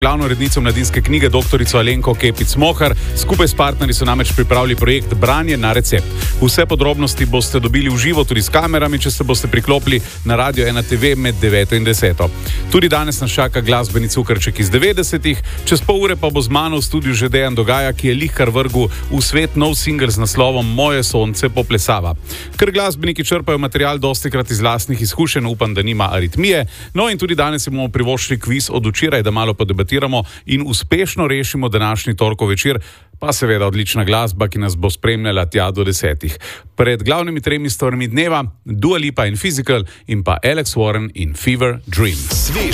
Glavno urednico Mladinske knjige, doktorico Alenko Kepic-Mohar. Skupaj s partnerji so namreč pripravili projekt Branje na recept. Vse podrobnosti boste dobili v živo, tudi s kamerami, če se boste priklopili na Radio 1 TV med 9 in 10. Tudi danes nas čaka glasbeni cukrček iz 90-ih, čez pol ure pa bo z mano v studiu že Dejan Dogaja, ki je lihkar vrgel v svet nov singel z naslovom Moje sonce poplesava. Ker glasbeniki črpajo material dostikrat iz lastnih izkušenj, upam, da nima aritmije. No in tudi danes bomo privoščili kviz od včeraj, da malo podebatiramo in uspešno rešimo današnji torkov večer, pa seveda odlična glasba, ki nas bo spremljala tja do 10. Pred glavnimi tremi stvarmi dneva Dua Lipa in Physical in pa Alex Warren in Fever Dream.